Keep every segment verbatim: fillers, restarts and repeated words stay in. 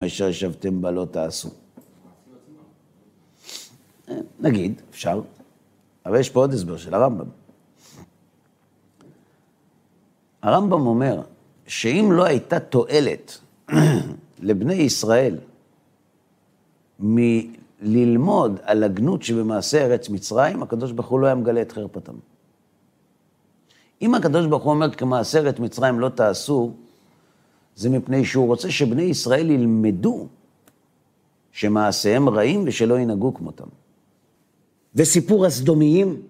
אשר ישבתם בה לא תעשו. נגיד, אפשר, אבל יש פה עוד הסבר של הרמב"ם. הרמב"ם אומר שאם לא הייתה תועלת לבני ישראל מללמוד על הגנות שבמעשה ארץ מצרים, הקדוש ברוך הוא לא היה מגלה את חרפתם. אם הקדוש ברוך הוא אומר כמעשה ארץ מצרים לא תעשו, זה מפני שהוא רוצה שבני ישראל ילמדו שמעשיהם רעים ושלא ינהגו כמותם. וסיפור הסדומיים,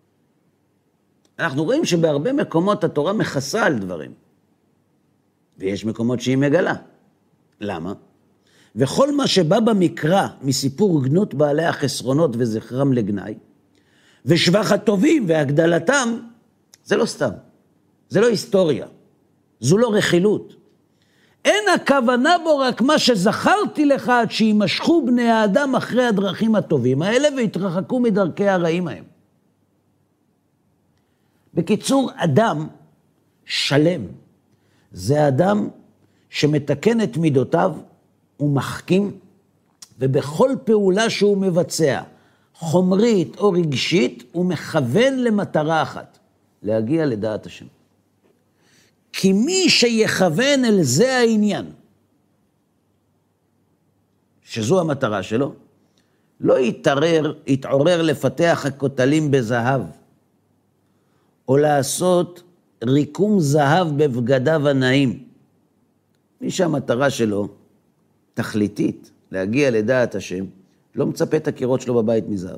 אנחנו רואים שבהרבה מקומות התורה מכסה על דברים, ויש מקומות שהיא מגלה. למה? וכל מה שבא במקרא מסיפור גנות בעלי החסרונות וזכרם לגנאי, ושבח הטובים והגדלתם, זה לא סתם, זה לא היסטוריה, זו לא רכילות. אין הכוונה בו רק מה שזכרתי לך, עד שימשכו בני האדם אחרי הדרכים הטובים האלה, והתרחקו מדרכי הרעים ההם. בקיצור, אדם שלם, זה אדם שמתקן את מידותיו, ומחכים, ובכל פעולה שהוא מבצע, חומרית או רגשית, הוא מכוון למטרה אחת, להגיע לדעת השם. כי מי שיכוון אל זה העניין, שזו המטרה שלו, לא יתערר, יתעורר לפתח הכותלים בזהב, או לעשות ריקום זהב בבגדיו הנעים. מי שהמטרה שלו תכליתית, להגיע לדעת השם, לא מצפה את הקירות שלו בבית מזהב.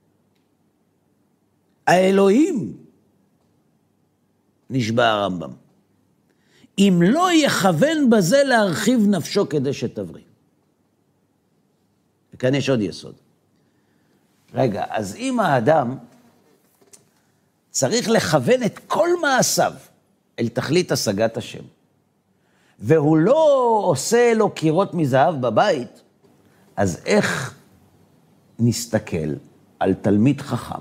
האלוהים, נשבע הרמב"ם, אם לא יכוון בזה להרחיב נפשו כדי שתבריא. וכאן יש עוד יסוד. רגע, אז אם האדם צריך לכוון את כל מעשיו אל תכלית השגת השם, והוא לא עושה לו קירות מזהב בבית, אז איך נסתכל על תלמיד חכם,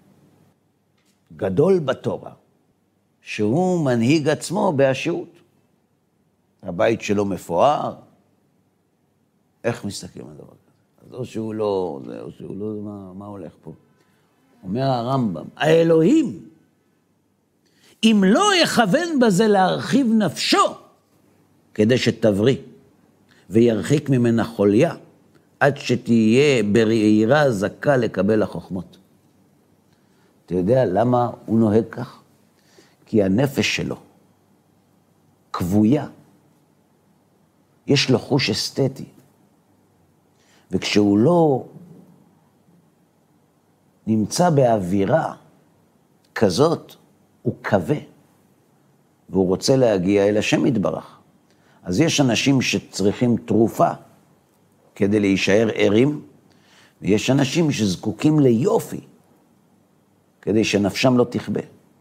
גדול בתורה, שהוא מנהיג עצמו בעשירות? הבית שלו מפואר, איך מסתכלים על דבר כזה? אז או שהוא לא, זה, או שהוא לא, מה, מה הולך פה? אומר הרמב"ם, האלוהים, אם לא יכוון בזה להרחיב נפשו, כדי שתבריא, וירחיק ממנה חוליה, עד שתהיה ברעירה זכה לקבל החוכמות. אתה יודע למה הוא נוהג כך? כי הנפש שלו כבויה, יש לו חוש אסתטי, וכשהוא לא נמצא באווירה כזאת, הוא קווה, והוא רוצה להגיע אל השם יתברך. אז יש אנשים שצריכים תרופה כדי להישאר ערים, ויש אנשים שזקוקים ליופי כדי שנפשם לא תכבה.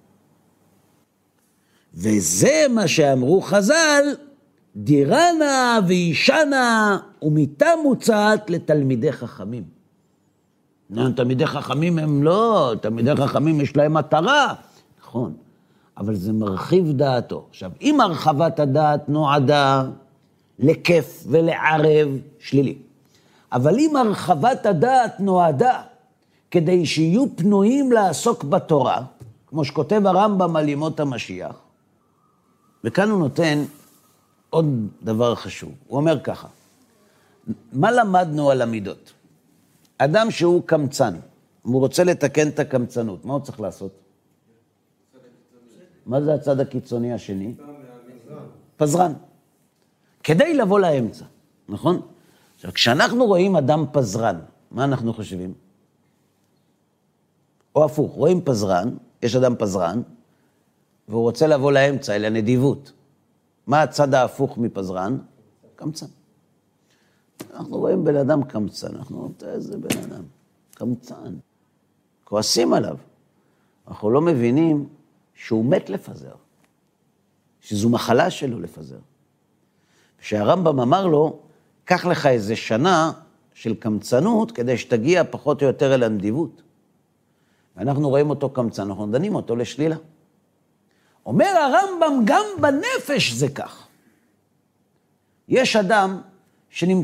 וזה מה שאמרו חז"ל, דירנה וישנה ומיטה מוצעת לתלמידי חכמים. תלמידי חכמים הם לא, תלמידי חכמים יש להם מטרה, נכון, אבל זה מרחיב דעתו. עכשיו, אם הרחבת הדעת נועדה לכיף ולערב, שלילי. אבל אם הרחבת הדעת נועדה כדי שיהיו פנויים לעסוק בתורה, כמו שכותב הרמב"ם על ימות המשיח, וכאן הוא נותן עוד דבר חשוב. הוא אומר ככה, מה למדנו על המידות? אדם שהוא קמצן, הוא רוצה לתקן את הקמצנות, מה הוא צריך לעשות? מה זה הצד הקיצוני השני? פזרן. כדי לבוא לאמצע, נכון? עכשיו, כשאנחנו רואים אדם פזרן, מה אנחנו חושבים? או הפוך, רואים פזרן, יש אדם פזרן, והוא רוצה לבוא לאמצע, אל הנדיבות. מה הצד ההפוך מפזרן? קמצן. אנחנו רואים בן אדם קמצן, אנחנו אומרים, איזה בן אדם, קמצן. כועסים עליו. אנחנו לא מבינים שהוא מת לפזר, שזו מחלה שלו לפזר. שהרמב"ם אמר לו, קח לך איזה שנה של קמצנות, כדי שתגיע פחות או יותר אל הנדיבות. ואנחנו רואים אותו קמצן, אנחנו דנים אותו לשלילה. אומר הרמב"ם, גם בנפש זה כך. יש אדם שנמצא,